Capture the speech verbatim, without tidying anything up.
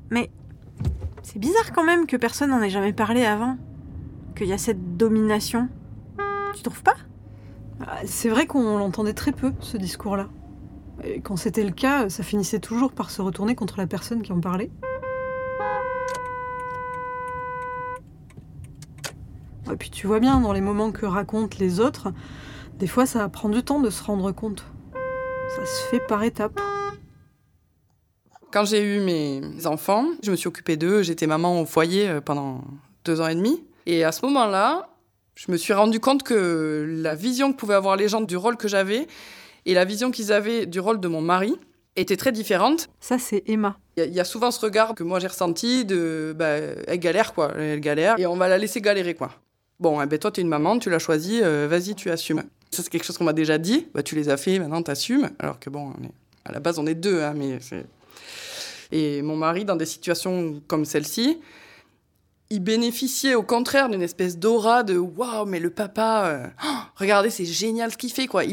Mais c'est bizarre quand même que personne n'en ait jamais parlé avant. Qu'il y a cette domination. Tu trouves pas ? C'est vrai qu'on l'entendait très peu, ce discours-là. Et quand c'était le cas, ça finissait toujours par se retourner contre la personne qui en parlait. Et puis tu vois bien, dans les moments que racontent les autres, des fois ça prend du temps de se rendre compte. Ça se fait par étapes. Quand j'ai eu mes enfants, je me suis occupée d'eux. J'étais maman au foyer pendant deux ans et demi. Et à ce moment-là, je me suis rendu compte que la vision que pouvaient avoir les gens du rôle que j'avais et la vision qu'ils avaient du rôle de mon mari était très différente. Ça, c'est Emma. Il y, y a souvent ce regard que moi j'ai ressenti de bah, elle galère quoi, elle galère et on va la laisser galérer quoi. Bon, eh ben toi t'es une maman, tu l'as choisie, euh, vas-y tu assumes. Ça c'est quelque chose qu'on m'a déjà dit. Bah tu les as fait, maintenant t'assumes. Alors que bon, on est, à la base on est deux, hein, mais c'est... Et mon mari dans des situations comme celle-ci, il bénéficiait au contraire d'une espèce d'aura de waouh mais le papa, euh, oh, regardez c'est génial ce qu'il fait quoi.